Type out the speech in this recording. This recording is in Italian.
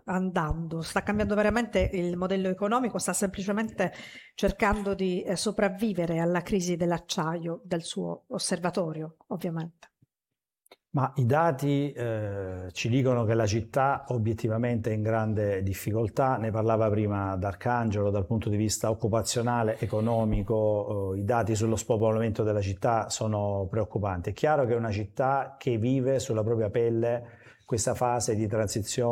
andando? Sta cambiando veramente il modello economico? Sta semplicemente cercando di sopravvivere alla crisi dell'acciaio, del suo osservatorio, ovviamente? Ma i dati ci dicono che la città obiettivamente è in grande difficoltà, ne parlava prima D'Arcangelo dal punto di vista occupazionale, economico, i dati sullo spopolamento della città sono preoccupanti. È chiaro che è una città che vive sulla propria pelle questa fase di transizione